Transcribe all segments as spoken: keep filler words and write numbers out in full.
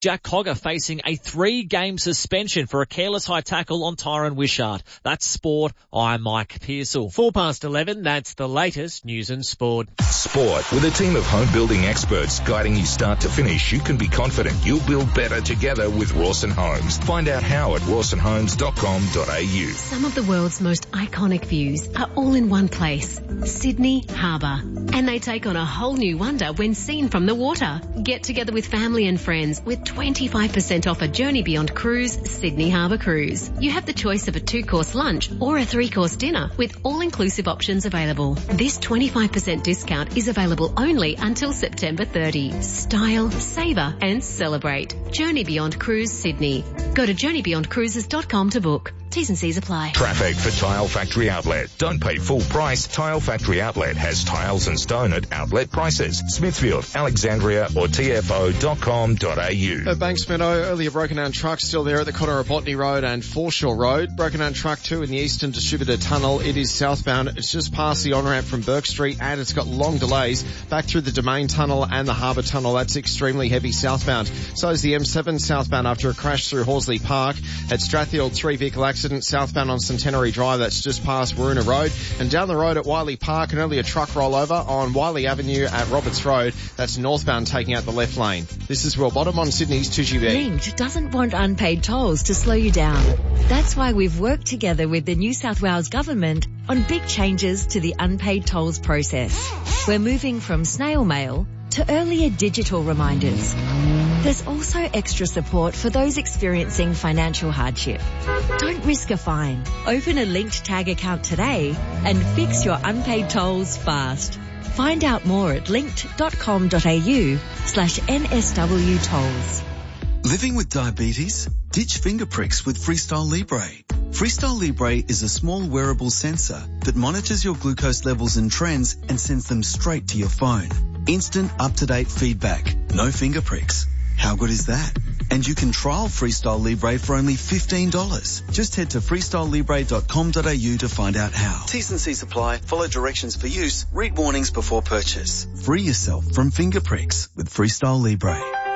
Jack Cogger facing a three-game suspension for a careless high tackle on Tyron Wishart. That's sport. I'm Mike Pearsall. Four past eleven, that's the latest news and sport. Sport. With a team of home building experts guiding you start to finish, you can be confident you'll build better together with Rawson Homes. Find out how at rawson homes dot com dot a u. Some of the world's most iconic views are all in one place, Sydney Harbour. And they take on a whole new wonder when seen from the water. Get together with family and friends with twenty-five percent off a Journey Beyond Cruise, Sydney Harbour Cruise. You have the choice of a two-course lunch or a three-course dinner with all-inclusive options available. This twenty-five percent discount is available only until September thirtieth. Style, savour and celebrate. Journey Beyond Cruise, Sydney. Go to journey beyond cruises dot com to book. T's and C's apply. Traffic for Tile Factory Outlet. Don't pay full price. Tile Factory Outlet has tiles and stone at outlet prices. Smithfield, Alexandria or t f o dot com dot a u. At Banks Meadow, earlier broken down truck still there at the corner of Botany Road and Foreshore Road. Broken down truck two in the Eastern Distributor Tunnel. It is southbound. It's just past the on-ramp from Burke Street and it's got long delays back through the Domain Tunnel and the Harbour Tunnel. That's extremely heavy southbound. So is the M seven southbound after a crash through Horsley Park. At Strathield, three vehicle accident southbound on Centenary Drive. That's just past Waruna Road. And down the road at Wiley Park, an earlier truck rollover on Wiley Avenue at Roberts Road. That's northbound taking out the left lane. This is Will Bottom on Sydney's two G B. Link doesn't want unpaid tolls to slow you down. That's why we've worked together with the New South Wales Government on big changes to the unpaid tolls process. We're moving from snail mail to earlier digital reminders. There's also extra support for those experiencing financial hardship. Don't risk a fine. Open a linked tag account today and fix your unpaid tolls fast. Find out more at linked dot com dot a u slash N S W tolls. Living with diabetes? Ditch finger pricks with Freestyle Libre. Freestyle Libre is a small wearable sensor that monitors your glucose levels and trends and sends them straight to your phone. Instant, up-to-date feedback. No finger pricks. How good is that? And you can trial Freestyle Libre for only fifteen dollars. Just head to freestyle libre dot com dot a u to find out how. T's and C's apply. Follow directions for use. Read warnings before purchase. Free yourself from finger pricks with Freestyle Libre.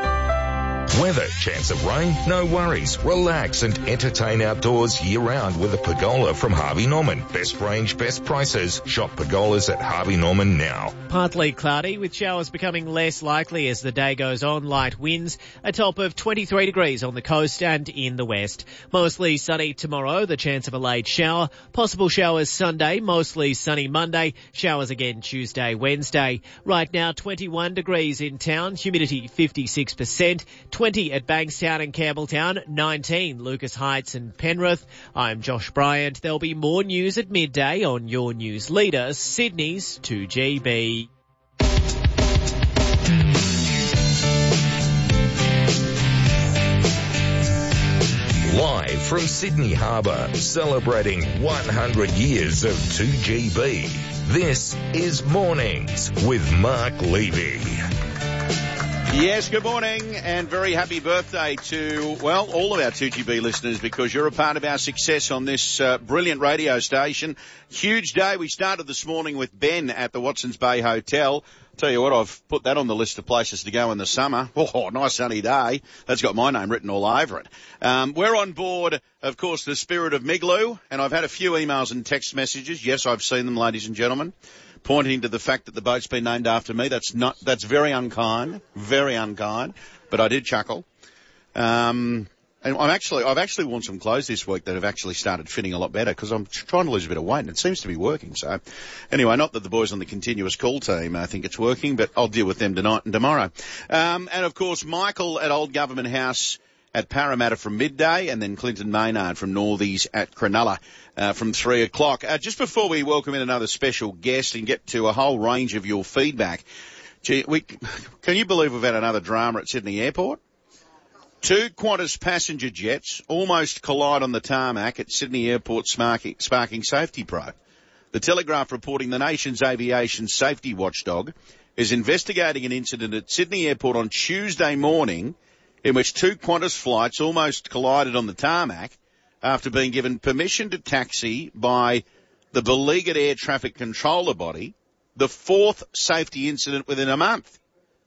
Weather, chance of rain, no worries. Relax and entertain outdoors year-round with a pergola from Harvey Norman. Best range, best prices. Shop pergolas at Harvey Norman now. Partly cloudy, with showers becoming less likely as the day goes on. Light winds, a top of twenty-three degrees on the coast and in the west. Mostly sunny tomorrow, the chance of a late shower. Possible showers Sunday, mostly sunny Monday. Showers again Tuesday, Wednesday. Right now, twenty-one degrees in town, humidity fifty-six percent. twenty at Bankstown and Campbelltown, nineteen Lucas Heights and Penrith. I'm Josh Bryant. There'll be more news at midday on your news leader, Sydney's two G B. Live from Sydney Harbour, celebrating one hundred years of two G B. This is Mornings with Mark Levy. Yes, good morning and very happy birthday to, well, all of our two G B listeners, because you're a part of our success on this uh, brilliant radio station. Huge day. We started this morning with Ben at the Watsons Bay Hotel. Tell you what, I've put that on the list of places to go in the summer. Oh, nice sunny day. That's got my name written all over it. Um, we're on board, of course, the Spirit of Migloo, and I've had a few emails and text messages. Yes, I've seen them, ladies and gentlemen, pointing to the fact that the boat's been named after me. That's not, that's very unkind, very unkind, but I did chuckle. Um, and I'm actually, I've actually worn some clothes this week that have actually started fitting a lot better because I'm trying to lose a bit of weight and it seems to be working. So anyway, not that the boys on the continuous call team uh, think it's working, but I'll deal with them tonight and tomorrow. Um, and of course, Michael at Old Government House at Parramatta from midday, and then Clinton Maynard from Northies at Cronulla uh, from three o'clock. Uh, just before we welcome in another special guest and get to a whole range of your feedback, gee, we, can you believe we've had another drama at Sydney Airport? Two Qantas passenger jets almost collide on the tarmac at Sydney Airport, sparking, sparking safety probe. The Telegraph reporting the nation's aviation safety watchdog is investigating an incident at Sydney Airport on Tuesday morning in which two Qantas flights almost collided on the tarmac after being given permission to taxi by the beleaguered air traffic controller body, the fourth safety incident within a month.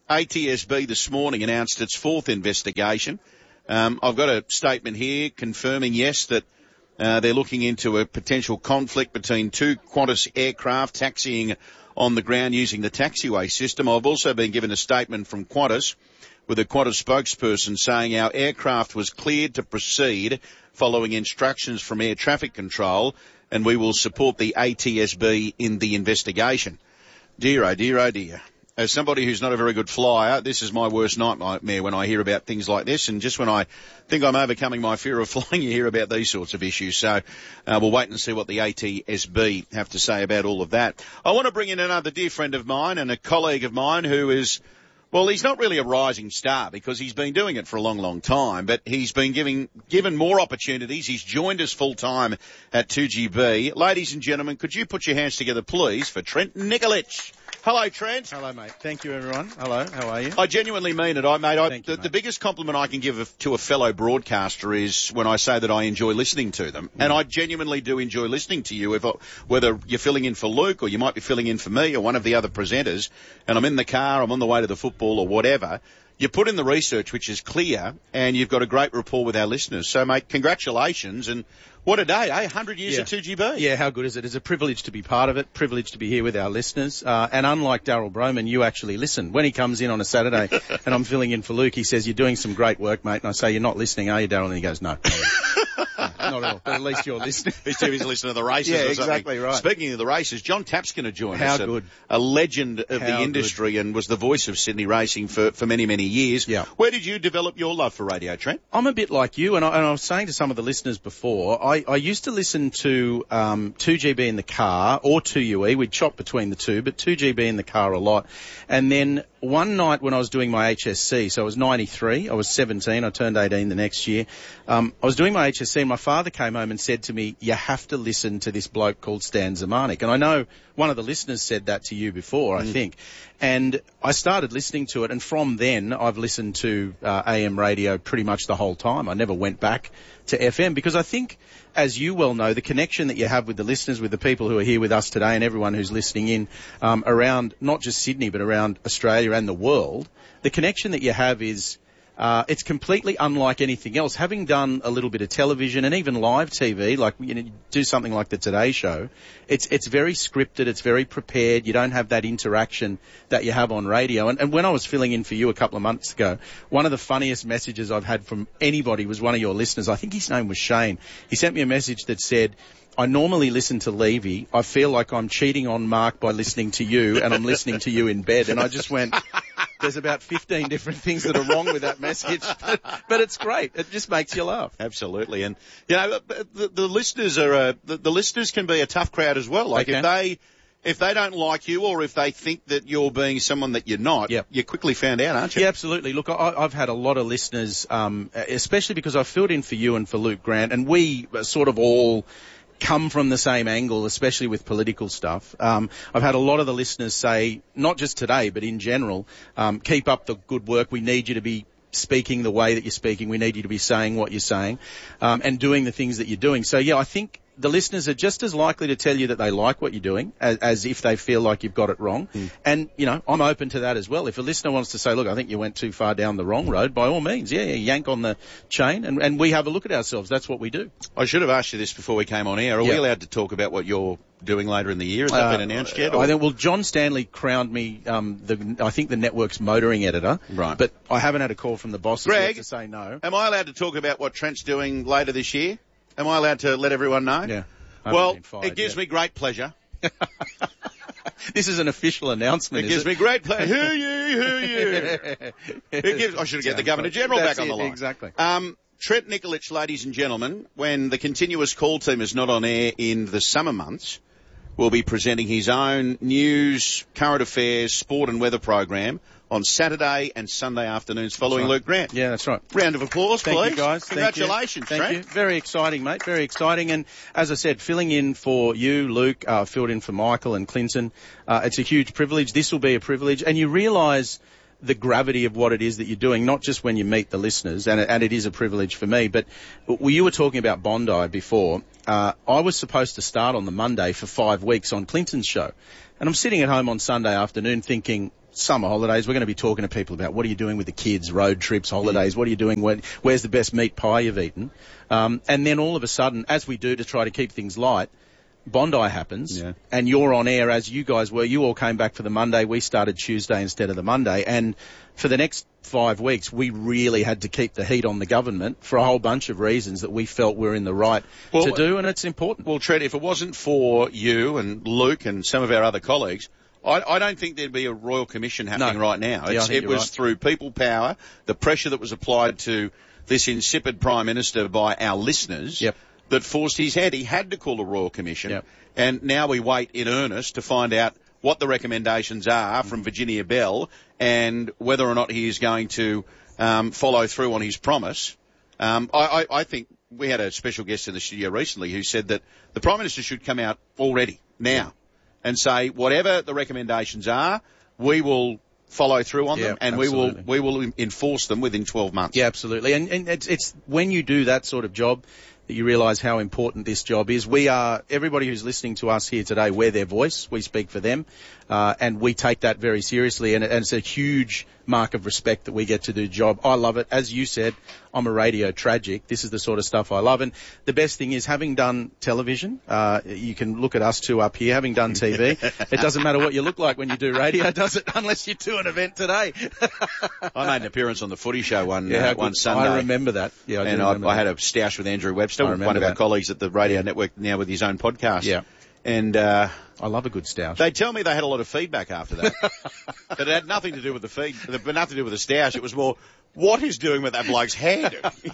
A T S B this morning announced its fourth investigation. Um, I've got a statement here confirming, yes, that uh, they're looking into a potential conflict between two Qantas aircraft taxiing on the ground using the taxiway system. I've also been given a statement from Qantas with a Qantas spokesperson saying our aircraft was cleared to proceed following instructions from air traffic control, and we will support the A T S B in the investigation. Dear, oh dear, oh dear. As somebody who's not a very good flyer, this is my worst nightmare when I hear about things like this. And just when I think I'm overcoming my fear of flying, you hear about these sorts of issues. So uh, we'll wait and see what the A T S B have to say about all of that. I want to bring in another dear friend of mine and a colleague of mine who is, well, he's not really a rising star because he's been doing it for a long, long time, but he's been giving, given more opportunities. He's joined us full time at two G B. Ladies and gentlemen, could you put your hands together, please, for Trent Nikolic? Hello, Trent. Hello, mate. Thank you, everyone. Hello, how are you? I genuinely mean it. I, mate, I, Thank the, you, mate. the biggest compliment I can give a, to a fellow broadcaster is when I say that I enjoy listening to them. Mm. And I genuinely do enjoy listening to you, if I, whether you're filling in for Luke or you might be filling in for me or one of the other presenters, and I'm in the car, I'm on the way to the football or whatever. You put in the research, which is clear, and you've got a great rapport with our listeners. So, mate, congratulations, and what a day, eh? one hundred years yeah. at two G B. Yeah, how good is it? It's a privilege to be part of it, privilege to be here with our listeners. Uh, and unlike Daryl Broman, you actually listen. When he comes in on a Saturday and I'm filling in for Luke, he says, you're doing some great work, mate. And I say, you're not listening, are you, Daryl? And he goes, no. Not at all, but at least you're listening. He's too busy listening to the races yeah, or something. exactly right. Speaking of the races, John Tapp's going to join How us. good. A, a legend of How the industry good. and was the voice of Sydney racing for, for many, many years. Yeah. Where did you develop your love for radio, Trent? I'm a bit like you, and I, and I was saying to some of the listeners before, I, I used to listen to um, two G B in the car or two U E. We'd chop between the two, but two G B in the car a lot. And then one night when I was doing my H S C, so I was ninety-three, I was seventeen, I turned eighteen the next year. Um, I was doing my H S C and my father came home and said to me, you have to listen to this bloke called Stan Zemanek. And I know one of the listeners said that to you before, mm. I think. And I started listening to it, and from then I've listened to uh, A M radio pretty much the whole time. I never went back to F M because I think, as you well know, the connection that you have with the listeners, with the people who are here with us today and everyone who's listening in um, around not just Sydney but around Australia and the world, the connection that you have is uh, it's completely unlike anything else. Having done a little bit of television and even live T V, like you know, you do something like the Today Show, it's it's very scripted, it's very prepared. You don't have that interaction that you have on radio. And, and when I was filling in for you a couple of months ago, one of the funniest messages I've had from anybody was one of your listeners. I think his name was Shane. He sent me a message that said, I normally listen to Levy. I feel like I'm cheating on Mark by listening to you, and I'm listening to you in bed. And I just went, there's about fifteen different things that are wrong with that message, but, but it's great. It just makes you laugh. Absolutely. And, you know, the, the listeners are, uh, the, the listeners can be a tough crowd as well. Like they if they, if they don't like you or if they think that you're being someone that you're not, yep. you're quickly found out, aren't you? Yeah, absolutely. Look, I, I've had a lot of listeners, um, especially because I've filled in for you and for Luke Grant, and we sort of all come from the same angle, especially with political stuff. Um, I've had a lot of the listeners say, not just today, but in general, um, keep up the good work. We need you to be speaking the way that you're speaking. We need you to be saying what you're saying, um, and doing the things that you're doing. So, yeah, I think the listeners are just as likely to tell you that they like what you're doing as, as if they feel like you've got it wrong. Mm. And, you know, I'm open to that as well. If a listener wants to say, look, I think you went too far down the wrong road, by all means, yeah, yeah yank on the chain and, and we have a look at ourselves. That's what we do. I should have asked you this before we came on air. Are yep. we allowed to talk about what you're doing later in the year? Has that uh, been announced yet? Or? I think, well, John Stanley crowned me, um, the, I think the network's motoring editor. Right. But I haven't had a call from the bosses Greg, yet to say no. Am I allowed to talk about what Trent's doing later this year? Am I allowed to let everyone know? Yeah. Well, it gives yet. me great pleasure. This is an official announcement. It gives it? me great pleasure. Who you? Who you? It gives. I should get the Governor General That's back on it, the line. Exactly. Um, Trent Nikolic, ladies and gentlemen, when the continuous call team is not on air in the summer months, will be presenting his own news, current affairs, sport and weather program on Saturday and Sunday afternoons following right. Luke Grant. Yeah, that's right. Round of applause, Thank please. you, guys. Congratulations, Thank you. Trent. Thank you. Very exciting, mate. Very exciting. And as I said, filling in for you, Luke, uh, filled in for Michael and Clinton. Uh, it's a huge privilege. This will be a privilege. And you realise the gravity of what it is that you're doing, not just when you meet the listeners, and it, and it is a privilege for me, but well, you were talking about Bondi before. Uh, I was supposed to start on the Monday for five weeks on Clinton's show. And I'm sitting at home on Sunday afternoon thinking, summer holidays, we're going to be talking to people about what are you doing with the kids, road trips, holidays, what are you doing, when, where's the best meat pie you've eaten? Um, and then all of a sudden, as we do to try to keep things light, Bondi happens, yeah. and you're on air as you guys were. You all came back for the Monday. We started Tuesday instead of the Monday. And for the next five weeks, we really had to keep the heat on the government for a whole bunch of reasons that we felt were in the right well, to do, and it's important. Well, Trent, if it wasn't for you and Luke and some of our other colleagues, I, I don't think there'd be a Royal Commission happening no. right now. Yeah, It's, it was right. through people power, the pressure that was applied to this insipid Prime Minister by our listeners yep. that forced his hand. He had to call a Royal Commission. Yep. And now we wait in earnest to find out what the recommendations are from Virginia Bell and whether or not he is going to um, follow through on his promise. Um, I, I, I think we had a special guest in the studio recently who said that the Prime Minister should come out already, now, and say whatever the recommendations are, we will follow through on yeah, them and absolutely. we will we will enforce them within twelve months. Yeah, absolutely. And, and it's, it's when you do that sort of job that you realise how important this job is. We are, everybody who's listening to us here today, we're their voice. We speak for them. Uh, and we take that very seriously. And, and it's a huge mark of respect that we get to do the job. I love it. As you said, I'm a radio tragic. This is the sort of stuff I love. And the best thing is, having done television, uh, you can look at us two up here, having done T V, it doesn't matter what you look like when you do radio, does it? Unless you do an event today. I made an appearance on the Footy Show one, yeah, uh, one Sunday. I remember that. Yeah, I and do I, I had a stoush with Andrew Webster, one of our that. colleagues at the radio network now with his own podcast. Yeah. And, uh, I love a good stoush. They tell me they had a lot of feedback after that. But it had nothing to do with the feed, but nothing to do with the stoush. It was more, what is doing with that bloke's hair?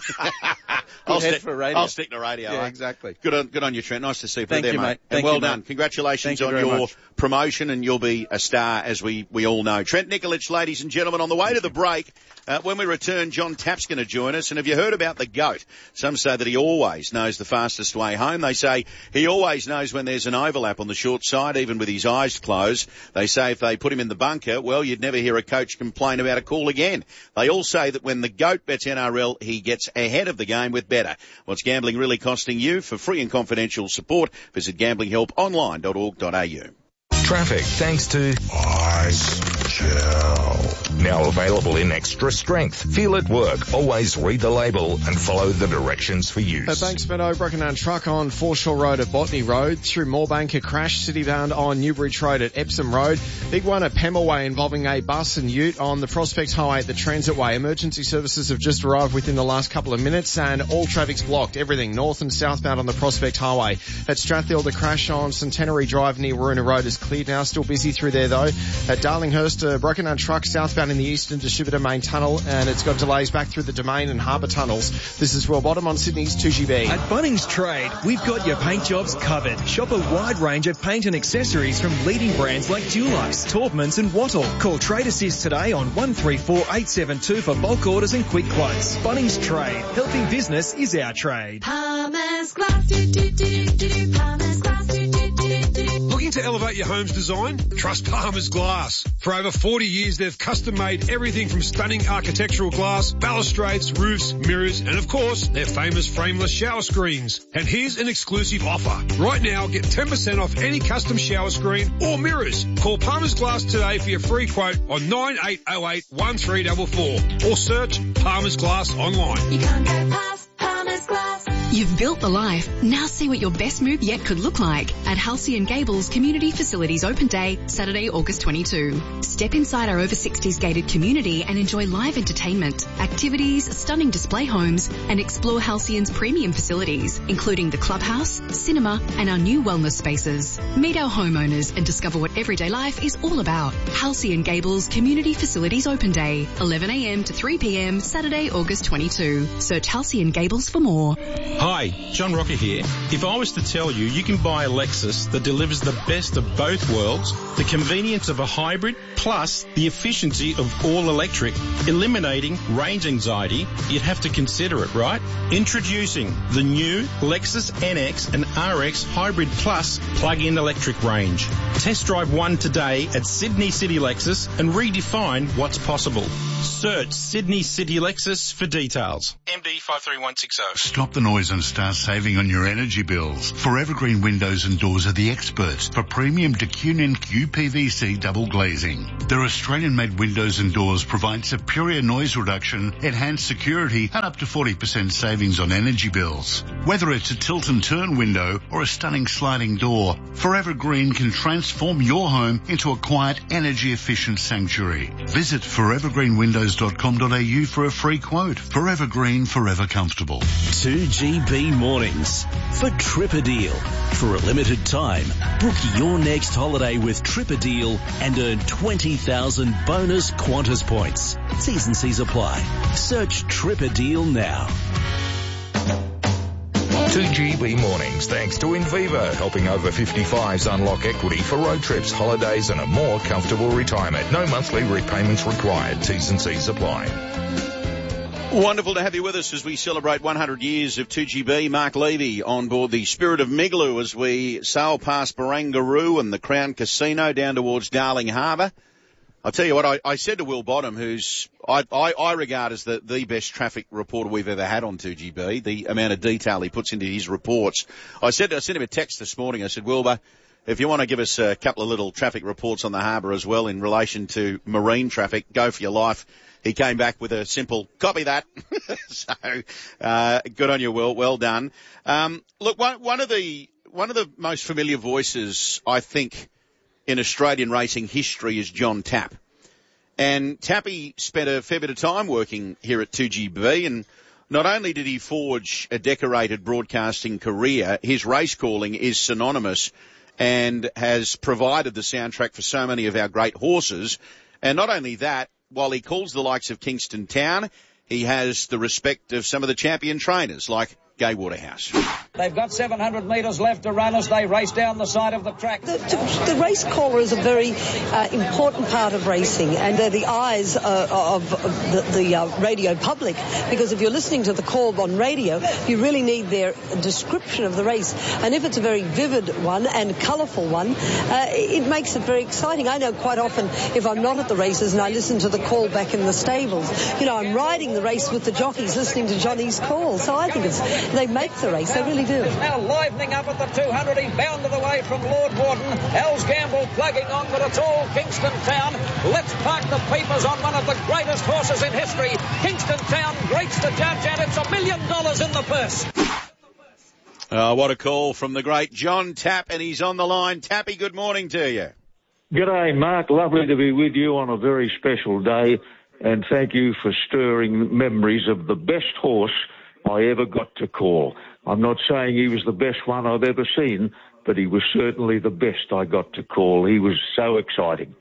I'll, head stick, for radio. I'll stick to radio. Yeah, eh? exactly. Good on, good on you, Trent. Nice to see you Thank there, you, mate. mate. And Thank well you, done. mate. Congratulations Thank you on very your much. promotion, and you'll be a star, as we, we all know. Trent Nikolic, ladies and gentlemen, on the way to the break. Uh, when we return, John Tapp's going to join us. And have you heard about the GOAT? Some say that he always knows the fastest way home. They say he always knows when there's an overlap on the short side, even with his eyes closed. They say if they put him in the bunker, well, you'd never hear a coach complain about a call again. They all say that when the GOAT bets N R L, he gets ahead of the game with better. What's gambling really costing you? For free and confidential support, visit gambling help online dot org dot a u. Traffic thanks to Ice Gel. Now available in extra strength. Feel it work. Always read the label and follow the directions for use. A Banks Meadow broken down truck on Foreshore Road at Botany Road. Through Moorebank, a crash city-bound on Newbridge Road at Epsom Road. Big one at Pemberway involving a bus and ute on the Prospect Highway at the Transitway. Emergency services have just arrived within the last couple of minutes and all traffic's blocked. Everything north and southbound on the Prospect Highway. At Strathfield, a crash on Centenary Drive near Waruna Road is cleared now. Still busy through there though. At Darlinghurst, a broken down truck southbound in the Eastern Distributor Main Tunnel, and it's got delays back through the Domain and Harbour tunnels. This is Well Bottom on Sydney's two G B. At Bunnings Trade, we've got your paint jobs covered. Shop a wide range of paint and accessories from leading brands like Dulux, Taubmans and Wattle. Call Trade Assist today on one three four eight seven two for bulk orders and quick quotes. Bunnings Trade. Helping business is our trade. Palmer's Glass, do, do, do, do, do, Palmer's Glass, do, do, do, do. Looking to elevate your home's design? Trust Palmer's Glass. For over forty years, they've custom-made everything from stunning architectural glass, balustrades, roofs, mirrors, and of course, their famous frameless shower screens. And here's an exclusive offer. Right now, get ten percent off any custom shower screen or mirrors. Call Palmer's Glass today for your free quote on nine eight oh eight, one three four four or search Palmer's Glass online. You can't go past Palmer's Glass. You've built the life. Now see what your best move yet could look like at Halcyon and Gables Community Facilities Open Day, Saturday, August twenty-second. Step inside our over sixties gated community and enjoy live entertainment, activities, stunning display homes, and explore Halcyon's premium facilities, including the clubhouse, cinema, and our new wellness spaces. Meet our homeowners and discover what everyday life is all about. Halcyon Gables Community Facilities Open Day, eleven a m to three p m, Saturday, August twenty-second. Search Halcyon Gables for more. Hi, John Rocker here. If I was to tell you you can buy a Lexus that delivers the best of both worlds, the convenience of a hybrid plus the efficiency of all electric, eliminating range anxiety, you'd have to consider it, right? Introducing the new Lexus N X and R X Hybrid Plus plug-in electric range. Test drive one today at Sydney City Lexus and redefine what's possible. Search Sydney City Lexus for details. M D T five three one six zero. Stop the noise and start saving on your energy bills. Forever Green Windows and Doors are the experts for premium D Q N N Q P V C double glazing. Their Australian-made windows and doors provide superior noise reduction, enhanced security, and up to forty percent savings on energy bills. Whether it's a tilt and turn window or a stunning sliding door, Forever Green can transform your home into a quiet, energy-efficient sanctuary. Visit forever green windows dot com dot a u for a free quote. Forever Green, forever comfortable. two G B mornings for Tripperdeal. For a limited time, book your next holiday with Tripperdeal and earn twenty thousand bonus Qantas points. T's and C's apply. Search Tripperdeal now. two G B mornings thanks to Inviva, helping over fifty-fives unlock equity for road trips, holidays and a more comfortable retirement. No monthly repayments required. T's and C's apply. Wonderful to have you with us as we celebrate one hundred years of two G B. Mark Levy on board the Spirit of Migaloo as we sail past Barangaroo and the Crown Casino down towards Darling Harbour. I'll tell you what, I, I said to Will Bottom, who's I, I, I regard as the, the best traffic reporter we've ever had on two G B, the amount of detail he puts into his reports. I said I sent him a text this morning. I said, Wilbur, if you want to give us a couple of little traffic reports on the harbour as well in relation to marine traffic, go for your life. He came back with a simple, copy that. so, uh, good on you, Will. Well done. Um, look, one, one of the, one of the most familiar voices, I think, in Australian racing history is John Tapp. And Tappy spent a fair bit of time working here at two G B, and not only did he forge a decorated broadcasting career, his race calling is synonymous and has provided the soundtrack for so many of our great horses. And not only that, while he calls the likes of Kingston Town, he has the respect of some of the champion trainers like Gai Waterhouse. They've got seven hundred metres left to run as they race down the side of the track. The, the race caller is a very uh, important part of racing, and they're the eyes uh, of the, the uh, radio public, because if you're listening to the call on radio, you really need their description of the race. And if it's a very vivid one and colourful one, uh, it makes it very exciting. I know quite often if I'm not at the races and I listen to the call back in the stables, you know, I'm riding the race with the jockeys listening to Johnny's call. So I think it's, they make the race, they really do. Now livening up at the two hundred, he bounded away from Lord Warden. Els Gamble plugging on, but it's all Kingston Town. Let's park the papers on one of the greatest horses in history. Kingston Town greats the judge, and it's a million dollars in the purse. Uh, what a call from the great John Tapp, and he's on the line. Tappy, good morning to you. G'day, Mark. Lovely to be with you on a very special day, and thank you for stirring memories of the best horse I ever got to call. I'm not saying he was the best one I've ever seen, but he was certainly the best I got to call. He was so exciting.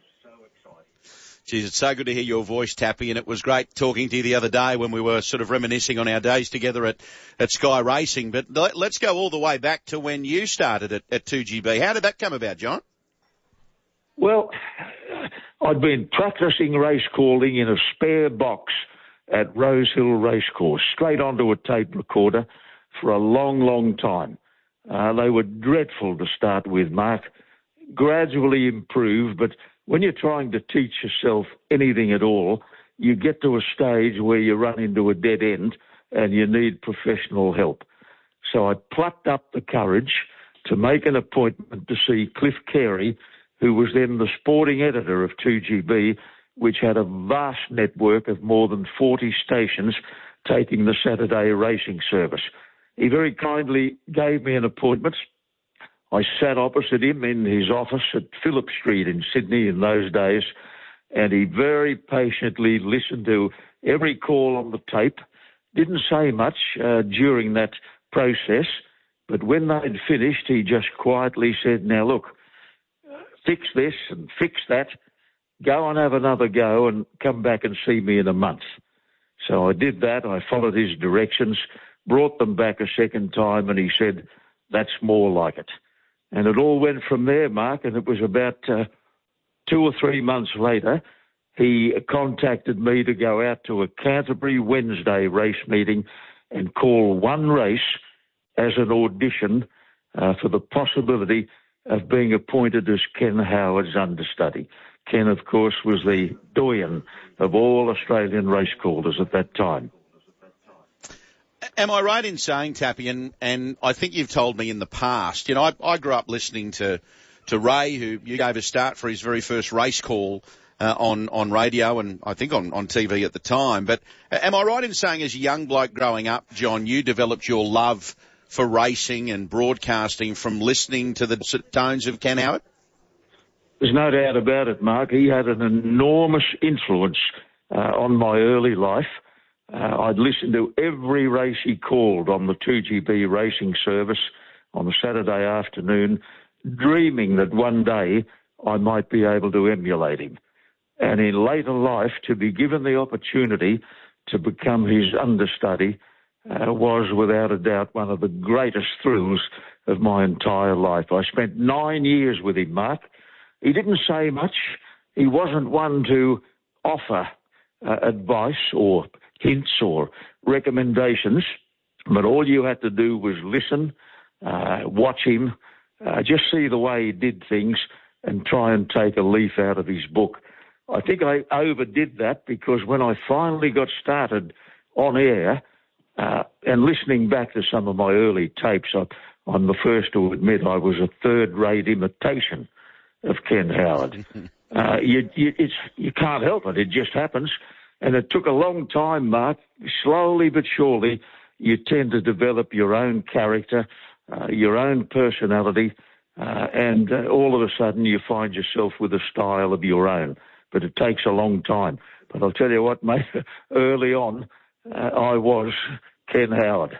Geez, it's so good to hear your voice, Tappy, and it was great talking to you the other day when we were sort of reminiscing on our days together at, at Sky Racing. But let, let's go all the way back to when you started at, at two G B. How did that come about, John? Well, I'd been practicing race calling in a spare box at Rosehill Racecourse, straight onto a tape recorder for a long, long time. Uh, they were dreadful to start with, Mark. Gradually improved, but when you're trying to teach yourself anything at all, you get to a stage where you run into a dead end and you need professional help. So I plucked up the courage to make an appointment to see Cliff Carey, who was then the sporting editor of two G B, which had a vast network of more than forty stations taking the Saturday racing service. He very kindly gave me an appointment. I sat opposite him in his office at Phillip Street in Sydney in those days, and he very patiently listened to every call on the tape. Didn't say much uh, during that process, but when they'd finished, he just quietly said, "Now look, fix this and fix that. Go and have another go and come back and see me in a month." So I did that. I followed his directions, brought them back a second time, and he said, "That's more like it." And it all went from there, Mark, and it was about uh, two or three months later, he contacted me to go out to a Canterbury Wednesday race meeting and call one race as an audition uh, for the possibility of being appointed as Ken Howard's understudy. Ken, of course, was the doyen of all Australian race callers at that time. Am I right in saying, Tappy, and, and I think you've told me in the past, you know, I, I grew up listening to, to Ray, who you gave a start for his very first race call uh, on, on radio and I think on, on T V at the time. But am I right in saying as a young bloke growing up, John, you developed your love for racing and broadcasting from listening to the tones of Ken Howard? There's no doubt about it, Mark. He had an enormous influence uh, on my early life. Uh, I'd listen to every race he called on the two G B racing service on a Saturday afternoon, dreaming that one day I might be able to emulate him. And in later life, to be given the opportunity to become his understudy uh, was without a doubt one of the greatest thrills of my entire life. I spent nine years with him, Mark. He didn't say much. He wasn't one to offer uh, advice or hints or recommendations, but all you had to do was listen, uh, watch him, uh, just see the way he did things and try and take a leaf out of his book. I think I overdid that because when I finally got started on air uh, and listening back to some of my early tapes, I, I'm the first to admit I was a third-rate imitation of Ken Howard. uh, you, you, it's, you can't help it. It just happens. And it took a long time, Mark. Slowly but surely, you tend to develop your own character, uh, your own personality, uh, and uh, all of a sudden you find yourself with a style of your own. But it takes a long time. But I'll tell you what, mate, early on, uh, I was Ken Howard.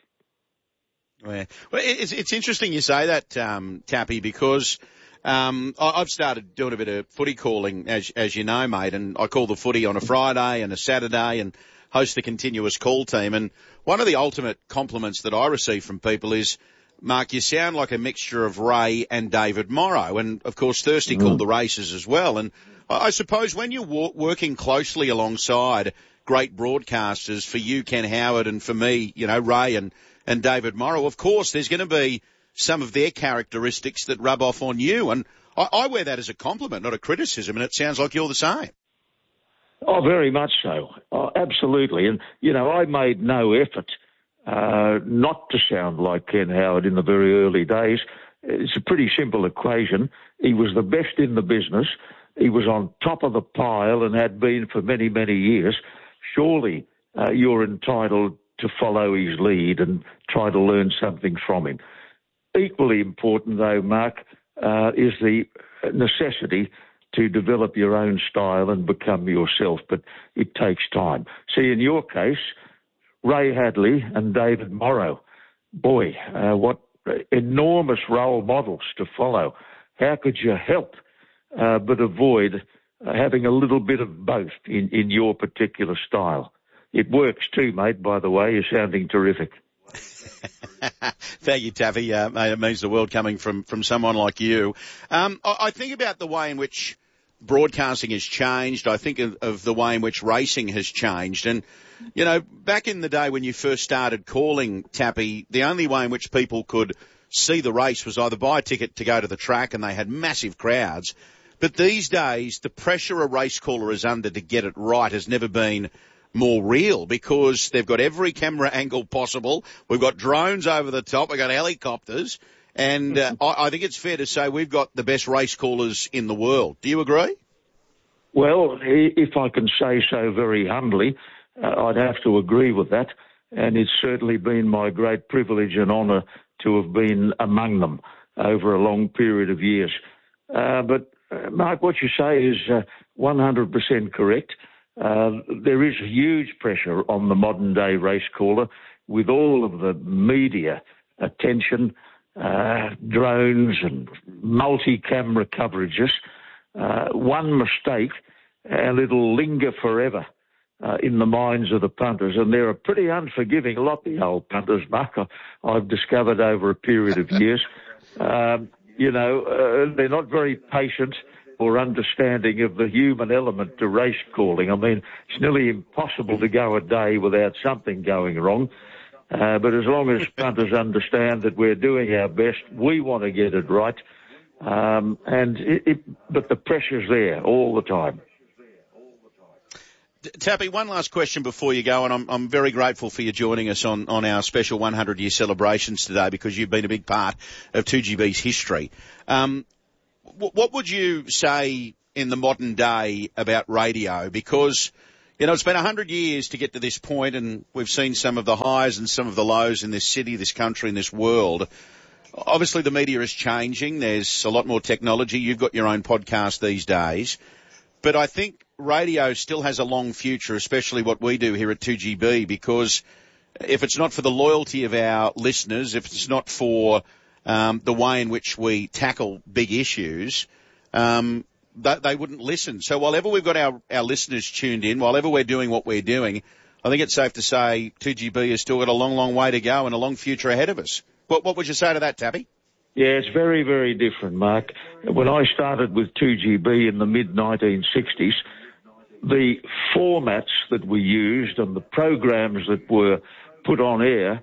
Yeah. Well, it's, it's interesting you say that, um, Tappy, because Um, I've started doing a bit of footy calling, as as you know, mate, and I call the footy on a Friday and a Saturday and host the continuous call team. And one of the ultimate compliments that I receive from people is, Mark, you sound like a mixture of Ray and David Morrow. And, of course, Thirsty mm. called the races as well. And I, I suppose when you're wa- working closely alongside great broadcasters, for you, Ken Howard, and for me, you know, Ray and, and David Morrow, of course, there's going to be some of their characteristics that rub off on you. And I, I wear that as a compliment, not a criticism, and it sounds like you're the same. Oh, very much so. Oh, absolutely. And, you know, I made no effort uh, not to sound like Ken Howard in the very early days. It's a pretty simple equation. He was the best in the business. He was on top of the pile and had been for many, many years. Surely uh, you're entitled to follow his lead and try to learn something from him. Equally important, though, Mark, uh, is the necessity to develop your own style and become yourself, but it takes time. See, in your case, Ray Hadley and David Morrow, boy, uh, what enormous role models to follow. How could you help uh, but avoid uh, having a little bit of both in, in your particular style? It works too, mate, by the way. You're sounding terrific. Thank you, Taffy. Uh, mate, it means the world coming from, from someone like you. Um, I, I think about the way in which broadcasting has changed. I think of, of the way in which racing has changed. And, you know, back in the day when you first started calling, Tappy, the only way in which people could see the race was either buy a ticket to go to the track, and they had massive crowds. But these days, the pressure a race caller is under to get it right has never been more real, because they've got every camera angle possible. We've got drones over the top. We've got helicopters. And uh, I, I think it's fair to say we've got the best race callers in the world. Do you agree? Well, if I can say so very humbly, uh, I'd have to agree with that. And it's certainly been my great privilege and honour to have been among them over a long period of years. Uh, but, uh, Mark, what you say is uh, one hundred percent correct. Uh, there is huge pressure on the modern-day race caller with all of the media attention, uh, drones and multi-camera coverages. Uh, one mistake and it'll linger forever uh, in the minds of the punters. And they're a pretty unforgiving lot, the old punters, Mark, I've discovered over a period of years. Um, you know, uh, they're not very patient or understanding of the human element to race calling. I mean, it's nearly impossible to go a day without something going wrong. Uh, but as long as punters understand that we're doing our best, we want to get it right. Um, and it, it, but the pressure's there all the time. Tappy, one last question before you go, and I'm, I'm very grateful for you joining us on, on our special one hundred year celebrations today because you've been a big part of two G B's history. Um, w- what would you say in the modern day about radio? Because, you know, it's been one hundred years to get to this point, and we've seen some of the highs and some of the lows in this city, this country, and this world. Obviously, the media is changing. There's a lot more technology. You've got your own podcast these days. But I think radio still has a long future, especially what we do here at two G B, because if it's not for the loyalty of our listeners, if it's not for um, the way in which we tackle big issues, um, they, they wouldn't listen. So while ever we've got our, our listeners tuned in, while ever we're doing what we're doing, I think it's safe to say two G B has still got a long, long way to go and a long future ahead of us. What, what would you say to that, Tappy? Yeah, it's very, very different, Mark. When I started with two G B in the mid nineteen sixties, the formats that we used and the programs that were put on air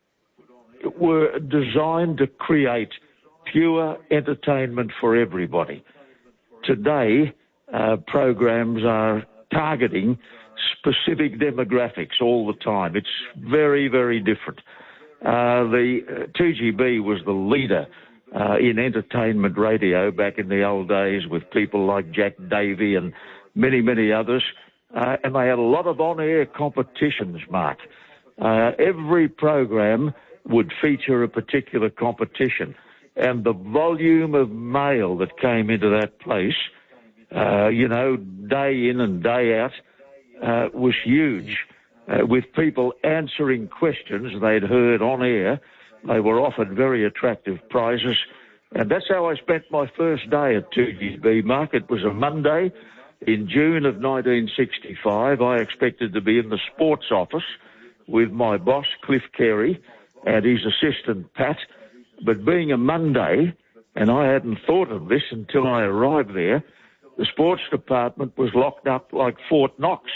were designed to create pure entertainment for everybody. Today, uh, programs are targeting specific demographics all the time. It's very, very different. Uh, the uh, two G B was the leader uh, in entertainment radio back in the old days with people like Jack Davey and many, many others. Uh, and they had a lot of on-air competitions, Mark. Uh, every program would feature a particular competition. And the volume of mail that came into that place, uh, you know, day in and day out, uh, was huge. Uh, with people answering questions they'd heard on air. They were offered very attractive prizes. And that's how I spent my first day at two G B, Mark. It was a Monday in June of nineteen sixty-five. I expected to be in the sports office with my boss, Cliff Carey, and his assistant, Pat. But being a Monday, and I hadn't thought of this until I arrived there, the sports department was locked up like Fort Knox.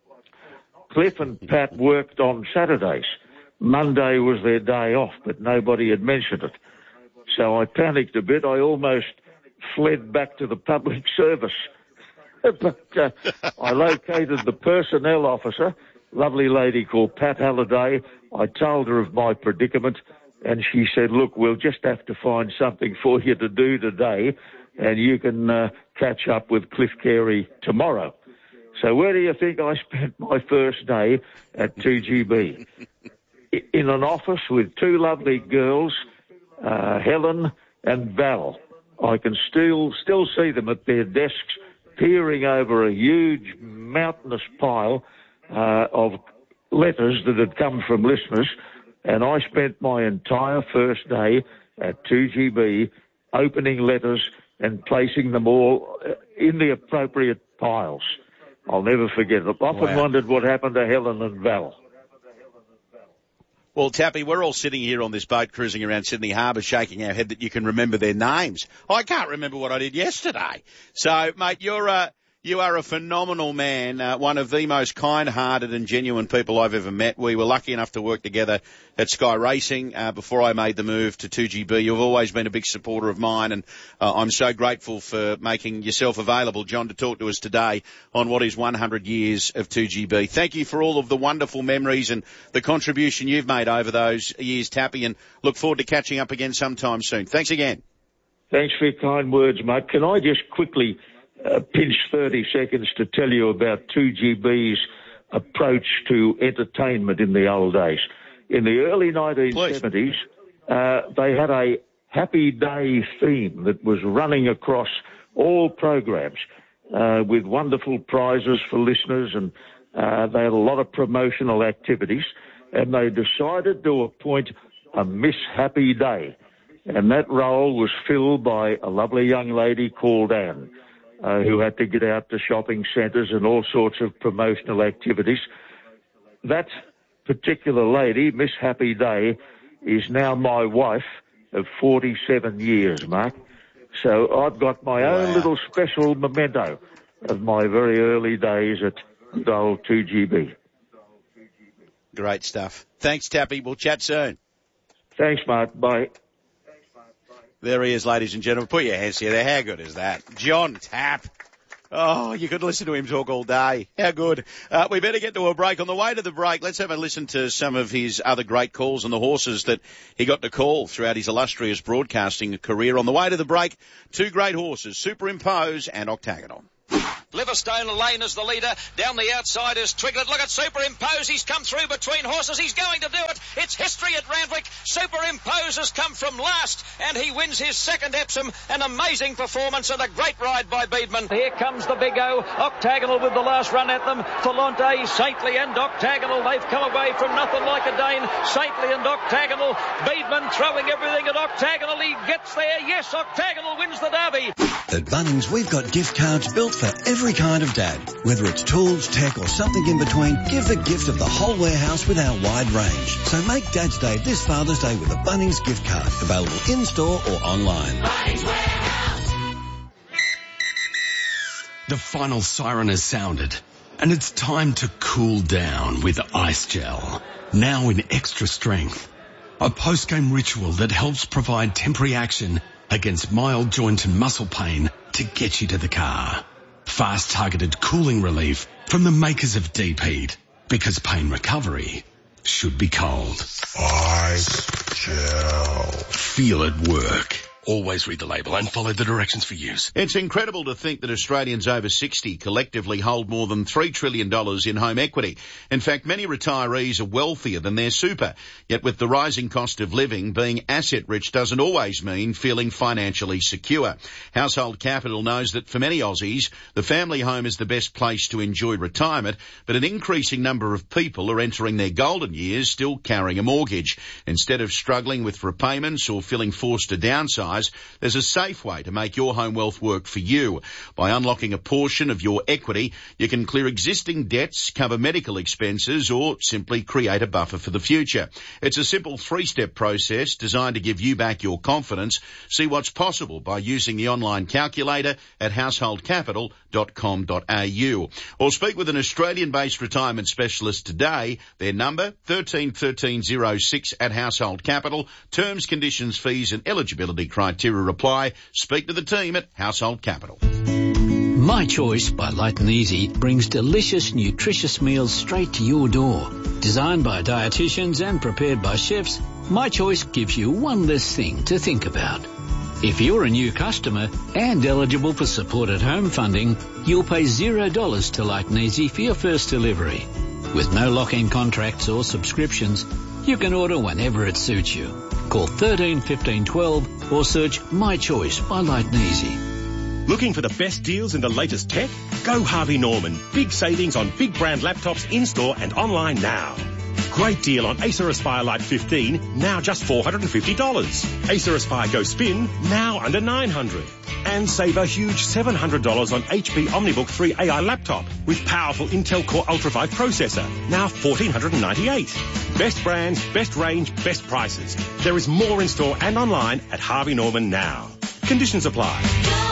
Cliff and Pat worked on Saturdays. Monday was their day off, but nobody had mentioned it. So I panicked a bit. I almost fled back to the public service. But uh, I located the personnel officer, lovely lady called Pat Halliday. I told her of my predicament, and she said, look, we'll just have to find something for you to do today, and you can uh, catch up with Cliff Carey tomorrow. So where do you think I spent my first day at two G B? In an office with two lovely girls, uh, Helen and Val. I can still still see them at their desks, peering over a huge mountainous pile uh, of letters that had come from listeners, and I spent my entire first day at two G B opening letters and placing them all in the appropriate piles. I'll never forget it. I've often Wow. wondered what happened to Helen and Val. Well, Tappy, we're all sitting here on this boat cruising around Sydney Harbour shaking our head that you can remember their names. I can't remember what I did yesterday. So, mate, you're a, you are a phenomenal man, uh, one of the most kind-hearted and genuine people I've ever met. We were lucky enough to work together at Sky Racing uh, before I made the move to two G B. You've always been a big supporter of mine, and uh, I'm so grateful for making yourself available, John, to talk to us today on what is one hundred years of two G B. Thank you for all of the wonderful memories and the contribution you've made over those years, Tappy, and look forward to catching up again sometime soon. Thanks again. Thanks for your kind words, mate. Can I just quickly uh, pinch thirty seconds to tell you about two G B's approach to entertainment in the old days? In the early nineteen seventies, uh, they had a Happy Day theme that was running across all programs uh, with wonderful prizes for listeners, and uh, they had a lot of promotional activities, and they decided to appoint a Miss Happy Day. And that role was filled by a lovely young lady called Anne, uh, who had to get out to shopping centres and all sorts of promotional activities. That particular lady, Miss Happy Day, is now my wife of forty-seven years, Mark. So I've got my Wow. own little special memento of my very early days at good old two G B. Great stuff. Thanks, Tappy. We'll chat soon. Thanks, Mark. Bye. There he is, ladies and gentlemen. Put your hands together. How good is that? John Tapp. Oh, you could listen to him talk all day. How good. Uh, we better get to a break. On the way to the break, let's have a listen to some of his other great calls on the horses that he got to call throughout his illustrious broadcasting career. On the way to the break, two great horses, Superimpose and Octagonal. Liverstone Lane is the leader. Down the outside is Twiglet. Look at Superimpose. He's come through between horses. He's going to do it. It's history at Randwick. Superimpose has come from last, and he wins his second Epsom. An amazing performance and a great ride by Beedman. Here comes the big O. Octagonal with the last run at them. Falante, Saintly and Octagonal. They've come away from nothing like a Dane. Saintly and Octagonal. Beedman throwing everything at Octagonal. He gets there. Yes, Octagonal wins the Derby. At Bunnings, we've got gift cards built for every kind of dad. Whether it's tools, tech or something in between, give the gift of the whole warehouse with our wide range. So make Dad's Day this Father's Day with a Bunnings gift card. Available in-store or online. Bunnings Warehouse. The final siren has sounded, and it's time to cool down with Ice Gel. Now in extra strength. A post-game ritual that helps provide temporary action against mild joint and muscle pain to get you to the car. Fast targeted cooling relief from the makers of Deep Heat, because pain recovery should be cold. Ice Gel. Feel it work. Always read the label and follow the directions for use. It's incredible to think that Australians over sixty collectively hold more than three trillion dollars in home equity. In fact, many retirees are wealthier than their super. Yet with the rising cost of living, being asset-rich doesn't always mean feeling financially secure. Household Capital knows that for many Aussies, the family home is the best place to enjoy retirement, but an increasing number of people are entering their golden years still carrying a mortgage. Instead of struggling with repayments or feeling forced to downsize, there's a safe way to make your home wealth work for you. By unlocking a portion of your equity, you can clear existing debts, cover medical expenses, or simply create a buffer for the future. It's a simple three-step process designed to give you back your confidence. See what's possible by using the online calculator at household capital dot com dot a u. Or speak with an Australian-based retirement specialist today. Their number, one three one three zero six at Household Capital. Terms, conditions, fees and eligibility criteria apply. Speak to the team at Household Capital. My Choice by Light and Easy brings delicious, nutritious meals straight to your door. Designed by dietitians and prepared by chefs, My Choice gives you one less thing to think about. If you're a new customer and eligible for supported home funding, you'll pay zero dollars to Light and Easy for your first delivery. With no lock-in contracts or subscriptions, you can order whenever it suits you. Call thirteen fifteen twelve or search My Choice by Light and Easy. Looking for the best deals in the latest tech? Go Harvey Norman. Big savings on big brand laptops in-store and online now. Great deal on Acer Aspire Lite fifteen, now just four hundred fifty dollars. Acer Aspire Go Spin, now under nine hundred dollars. And save a huge seven hundred dollars on H P OmniBook three A I laptop with powerful Intel Core Ultra five processor, now one thousand four hundred ninety-eight dollars. Best brands, best range, best prices. There is more in store and online at Harvey Norman now. Conditions apply.